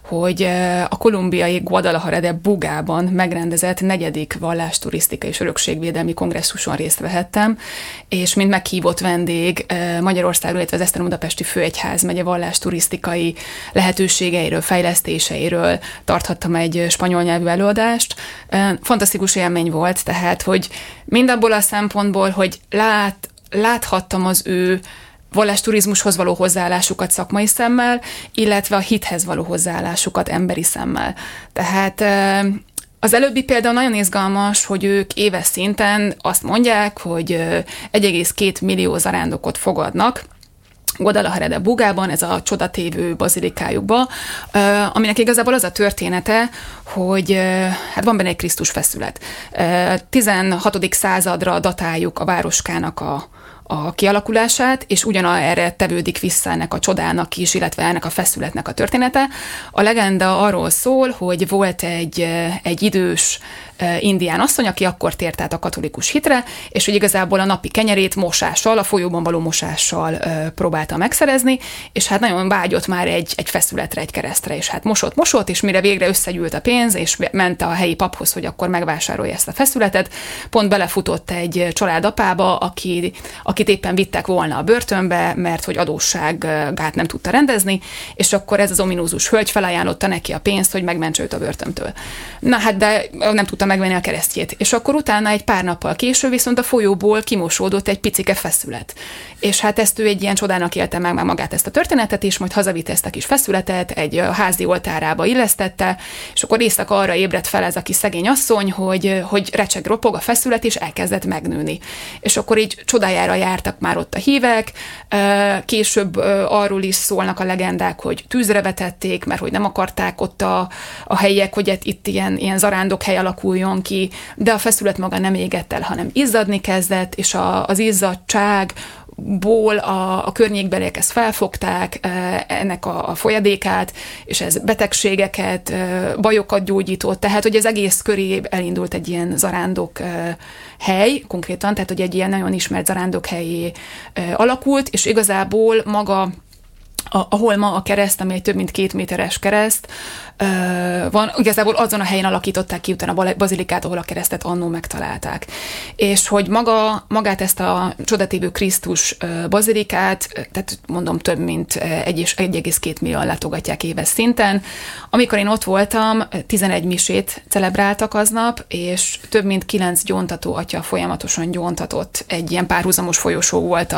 hogy a kolumbiai Guadalajara de Bugában megrendezett 4. vallásturisztikai és örökségvédelmi kongresszuson részt vehettem, és mint meghívott vendég Magyarországról, illetve az Esztergom-Budapesti Főegyházmegye vallásturisztikai lehetőségeiről, fejlesztéseiről tarthattam egy spanyol nyelvű előadást. Fantasztikus élmény volt, tehát, hogy mind abból a szempontból, hogy láthattam az ő vallásturizmushoz való hozzáállásukat szakmai szemmel, illetve a hithez való hozzáállásukat emberi szemmel. Tehát az előbbi példa nagyon izgalmas, hogy ők éves szinten azt mondják, hogy 1,2 millió zarándokot fogadnak Guadalajara de Bugában, ez a csodatévő bazilikájukba, aminek igazából az a története, hogy hát van benne egy Krisztus feszület. 16. századra datáljuk a városkának a kialakulását, és erre tevődik vissza ennek a csodának is, illetve ennek a feszületnek a története. A legenda arról szól, hogy volt egy idős indián asszony, aki akkor tért át a katolikus hitre, és hogy igazából a napi kenyerét mosással, a folyóban való mosással próbálta megszerezni, és hát nagyon vágyott már egy feszületre, egy keresztre, és hát mosott, és mire végre összegyűlt a pénz, és ment a helyi paphoz, hogy akkor megvásárolja ezt a feszületet, pont belefutott egy családapába, akit éppen vittek volna a börtönbe, mert hogy adósságát nem tudta rendezni, és akkor ez az ominózus hölgy felajánlotta neki a pénzt, hogy megmentse őt a börtöntől. Na hát, de nem tudta megvenni a keresztjét. És akkor utána egy pár nappal később viszont a folyóból kimosódott egy picike feszület. És hát ezt ő egy ilyen csodának élte meg magát ezt a történetet, és majd hazavitte ezt a kis feszületet, egy házi oltárába illesztette, és akkor éjszaka arra ébredt fel ez a kis szegény asszony, hogy recseg, ropog a feszület, és elkezdett megnőni. És akkor így csodájára jártak már ott a hívek, később arról is szólnak a legendák, hogy tűzre vetették, mert hogy nem akarták ott a helyiek, hogy itt ilyen zarándok hely alakuljon ki, de a feszület maga nem égett el, hanem izzadni kezdett, és az izzadságból a környékbeliek ezt felfogták, ennek a folyadékát, és ez betegségeket, bajokat gyógyított, tehát hogy az egész köré elindult egy ilyen zarándok hely, konkrétan, tehát hogy egy ilyen nagyon ismert zarándok helyé alakult, és igazából maga ahol ma a kereszt, ami egy több mint 2 méteres kereszt van, igazából azon a helyen alakították ki utána a bazilikát, ahol a keresztet annó megtalálták. És hogy magát ezt a csodatévő Krisztus bazilikát, tehát mondom több mint 1,2 millióan látogatják éves szinten. Amikor én ott voltam, 11 misét celebráltak aznap, és több mint 9 gyóntató atya folyamatosan gyóntatott. Egy ilyen párhuzamos folyosó volt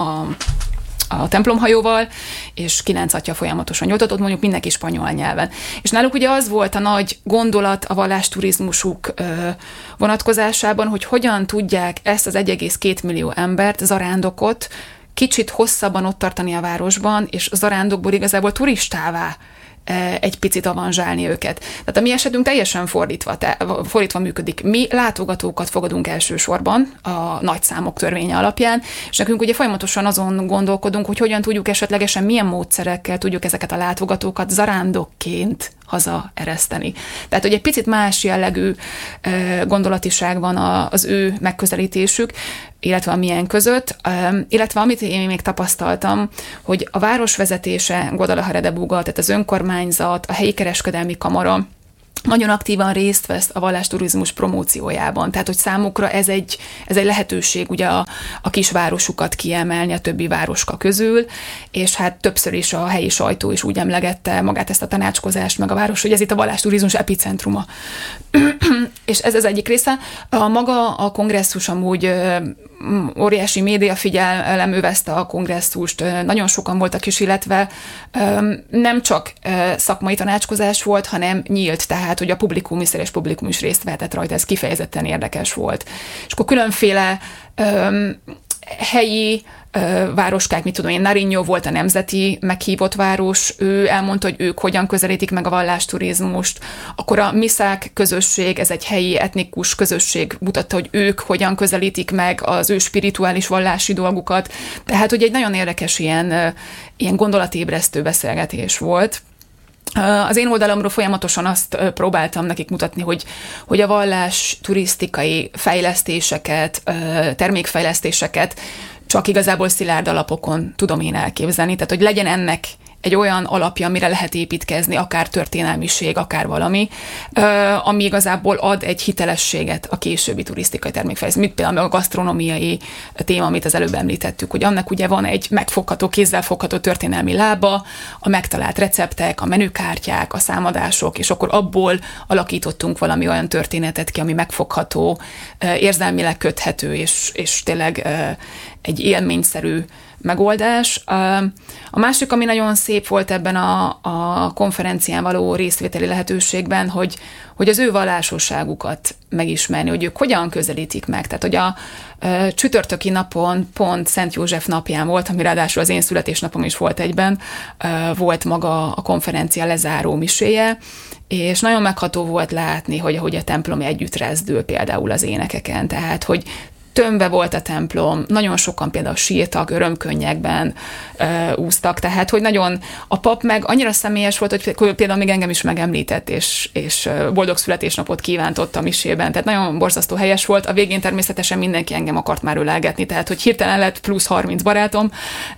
a templomhajóval, és 9 atya folyamatosan nyújtott, mondjuk mindenki spanyol nyelven. És náluk ugye az volt a nagy gondolat a vallásturizmusuk vonatkozásában, hogy hogyan tudják ezt az 1,2 millió embert, zarándokot kicsit hosszabban ott tartani a városban, és zarándokból igazából turistává egy picit avanzsálni őket. Tehát a mi esetünk teljesen fordítva működik. Mi látogatókat fogadunk elsősorban a nagy számok törvénye alapján, és nekünk ugye folyamatosan azon gondolkodunk, hogy hogyan tudjuk esetlegesen, milyen módszerekkel tudjuk ezeket a látogatókat zarándokként hazaereszteni. Tehát, hogy egy picit más jellegű gondolatiság van az ő megközelítésük, illetve a milyen között, illetve amit én még tapasztaltam, hogy a városvezetése, Guadalajara de Buga, tehát az önkormányzat, a helyi kereskedelmi kamara nagyon aktívan részt vesz a vallásturizmus promóciójában. Tehát, hogy számukra ez egy lehetőség ugye a kisvárosukat kiemelni a többi városka közül, és hát többször is a helyi sajtó is úgy emlegette magát ezt a tanácskozást, meg a város, hogy ez itt a vallásturizmus epicentruma. És ez az egyik része. Maga a kongresszus amúgy óriási média figyelem övezte a kongresszust, nagyon sokan voltak is, illetve nem csak szakmai tanácskozás volt, hanem nyílt, tehát hogy a publikum is részt vehetett rajta, ez kifejezetten érdekes volt. És akkor különféle helyi városkák, mit tudom én, Nariño volt a nemzeti meghívott város, ő elmondta, hogy ők hogyan közelítik meg a vallásturizmust, akkor a miszák közösség, ez egy helyi etnikus közösség mutatta, hogy ők hogyan közelítik meg az ő spirituális vallási dolgukat, tehát hogy egy nagyon érdekes ilyen gondolatébresztő beszélgetés volt. Az én oldalamról folyamatosan azt próbáltam nekik mutatni, hogy a vallás turisztikai fejlesztéseket, termékfejlesztéseket csak igazából szilárd alapokon tudom én elképzelni, tehát hogy legyen ennek egy olyan alapja, amire lehet építkezni, akár történelmiség, akár valami, ami igazából ad egy hitelességet a későbbi turisztikai termékfejlesztésre. Mint például a gasztronómiai téma, amit az előbb említettük, hogy annak ugye van egy megfogható, kézzelfogható történelmi lába, a megtalált receptek, a menükártyák, a számadások, és akkor abból alakítottunk valami olyan történetet ki, ami megfogható, érzelmileg köthető, és tényleg egy élményszerű megoldás. A másik, ami nagyon szép volt ebben a konferencián való részvételi lehetőségben, hogy az ő vallásosságukat megismerni, hogy ők hogyan közelítik meg. Tehát, hogy a csütörtöki napon pont Szent József napján volt, ami ráadásul az én születésnapom is volt egyben, volt maga a konferencia lezáró miséje, és nagyon megható volt látni, hogy a templom együtt rezdül például az énekeken. Tehát, hogy tömve volt a templom, nagyon sokan például sírtak, örömkönnyekben úsztak, tehát, hogy nagyon a pap meg annyira személyes volt, hogy például még engem is megemlített, és boldog születésnapot kívánt ott a misében, tehát nagyon borzasztó helyes volt. A végén természetesen mindenki engem akart már ölelgetni, tehát, hogy hirtelen lett plusz 30 barátom,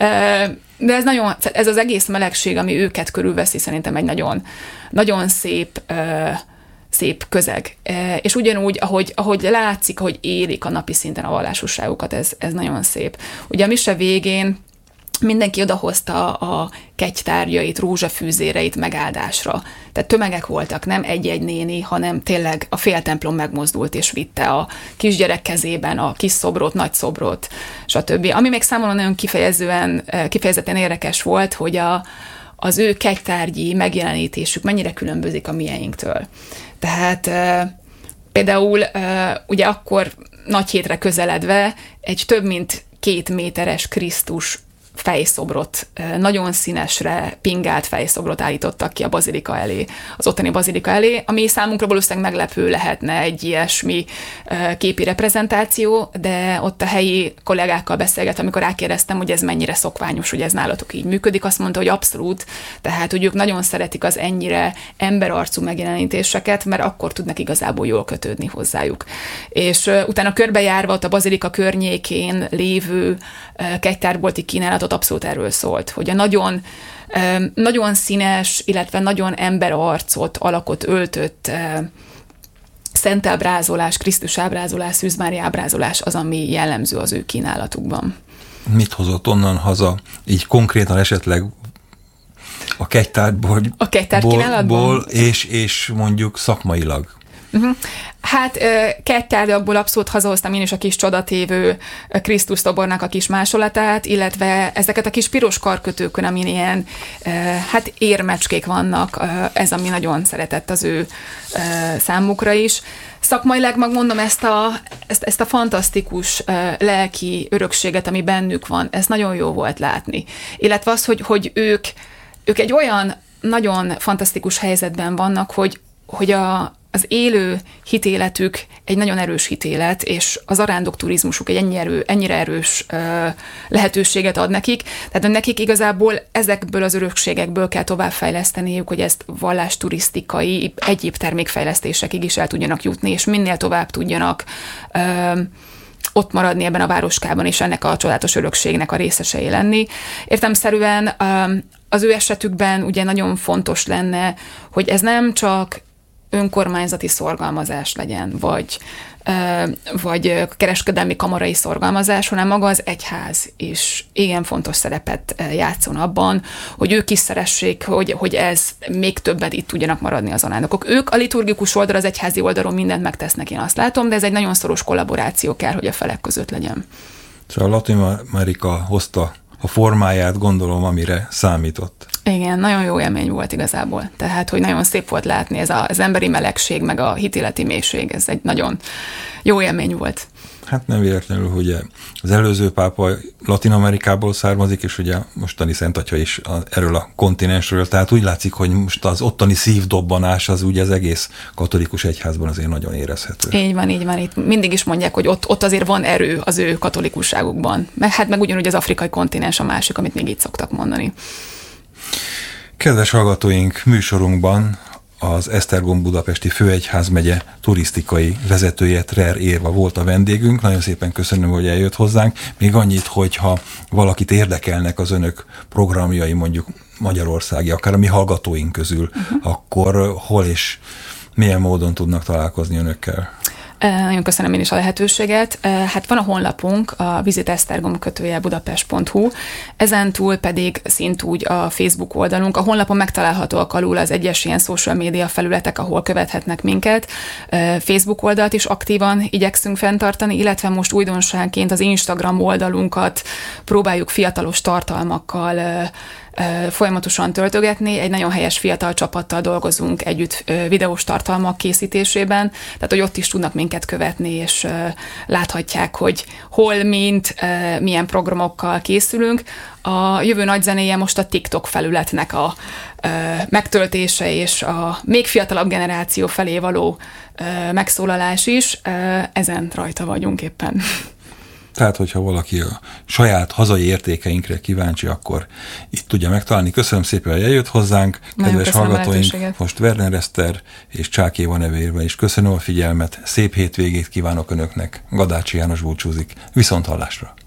de ez az egész melegség, ami őket körülveszi, szerintem egy nagyon, nagyon szép közeg. És ugyanúgy, ahogy látszik, hogy élik a napi szinten a vallásosságukat, ez nagyon szép. Ugye a mise végén mindenki odahozta a kegytárgyait, rózsafűzéreit megáldásra. Tehát tömegek voltak, nem egy-egy néni, hanem tényleg a fél templom megmozdult és vitte a kisgyerek kezében a kis szobrot, nagy szobrot, stb. Ami még számomra nagyon kifejezetten érdekes volt, hogy az ő kegytárgyi megjelenítésük mennyire különbözik a mieinktől. Tehát például ugye akkor nagy hétre közeledve egy több mint 2 méteres Krisztus fejszobrot, nagyon színesre pingált fejszobrot állítottak ki a bazilika elé, az ottani bazilika elé, ami számunkra valószínűleg meglepő lehetne egy ilyesmi képi reprezentáció, de ott a helyi kollégákkal beszélget, amikor rákérdeztem, hogy ez mennyire szokványos, hogy ez nálatok így működik, azt mondta, hogy abszolút, tehát hogy ők nagyon szeretik az ennyire emberarcú megjelenítéseket, mert akkor tudnak igazából jól kötődni hozzájuk. És utána körbejárva ott a bazilika környékén lévő kegytárbolti kínálatot abszolút erről szólt, hogy a nagyon színes, illetve nagyon emberarcot, alakot öltött szent ábrázolás, Krisztus ábrázolás, Szűz Mária ábrázolás az, ami jellemző az ő kínálatukban. Mit hozott onnan haza, így konkrétan esetleg a kegytárból és mondjuk szakmailag? Uh-huh. Hát kegytárgyakból abszolút hazahoztam én is a kis csodatévő Krisztus szobornak a kis másolatát, illetve ezeket a kis piros karkötőkön, amin ilyen érmecskék vannak, ez ami nagyon szeretett az ő számukra is. Szakmailag megmondom ezt a fantasztikus lelki örökséget, ami bennük van, ez nagyon jó volt látni. Illetve az, hogy ők egy olyan nagyon fantasztikus helyzetben vannak, hogy az élő hitéletük egy nagyon erős hitélet, és az arándokturizmusuk egy ennyire erős lehetőséget ad nekik. Tehát nekik igazából ezekből az örökségekből kell továbbfejleszteniük, hogy ezt vallásturisztikai, egyéb termékfejlesztésekig is el tudjanak jutni, és minél tovább tudjanak ott maradni ebben a városkában, és ennek a csodálatos örökségnek a részesei lenni. Értelemszerűen az ő esetükben ugye nagyon fontos lenne, hogy ez nem csak önkormányzati szorgalmazás legyen, vagy kereskedelmi kamarai szorgalmazás, hanem maga az egyház is igen fontos szerepet játszon abban, hogy ők is szeressék, hogy ez még többet itt tudjanak maradni az arándokok. Ők a liturgikus oldal, az egyházi oldalon mindent megtesznek, én azt látom, de ez egy nagyon szoros kollaboráció kell, hogy a felek között legyen. Szóval Latin Amerika hozta a formáját, gondolom, amire számított. Igen, nagyon jó élmény volt igazából. Tehát, hogy nagyon szép volt látni az emberi melegség, meg a hitéleti mélység, ez egy nagyon jó élmény volt. Hát nem véletlenül, hogy az előző pápa Latin Amerikából származik, és ugye mostani Szent Atya is erről a kontinensről, tehát úgy látszik, hogy most az ottani szívdobbanás az ugye az egész katolikus egyházban azért nagyon érezhető. Így van. Itt mindig is mondják, hogy ott azért van erő az ő katolikusságukban. Meg ugyanúgy az afrikai kontinens a másik, amit még így szoktak mondani. Kedves hallgatóink, műsorunkban az Esztergom budapesti főegyházmegye turisztikai vezetője, Trer Érva volt a vendégünk. Nagyon szépen köszönöm, hogy eljött hozzánk. Még annyit, hogyha valakit érdekelnek az önök programjai, mondjuk magyarországi, akár a mi hallgatóink közül, akkor hol és milyen módon tudnak találkozni önökkel? Nagyon köszönöm én is a lehetőséget. Hát van a honlapunk, a visitesztergom-budapest.hu, ezentúl pedig szintúgy a Facebook oldalunk. A honlapon megtalálhatóak alul az egyes ilyen social media felületek, ahol követhetnek minket. Facebook oldalt is aktívan igyekszünk fenntartani, illetve most újdonságként az Instagram oldalunkat próbáljuk fiatalos tartalmakkal folyamatosan töltögetni. Egy nagyon helyes fiatal csapattal dolgozunk együtt videós tartalmak készítésében, tehát hogy ott is tudnak minket követni, és láthatják, hogy hol, mint, milyen programokkal készülünk. A jövő nagy zenéje most a TikTok felületnek a megtöltése, és a még fiatalabb generáció felé való megszólalás is. Ezen rajta vagyunk éppen. Tehát, hogyha valaki a saját hazai értékeinkre kíváncsi, akkor itt tudja megtalálni. Köszönöm szépen, hogy eljött hozzánk, kedves hallgatóink. Most Werner Eszter és Csák Éva nevében is köszönöm a figyelmet, szép hétvégét kívánok önöknek. Gadácsi János búcsúzik. Viszonthallásra!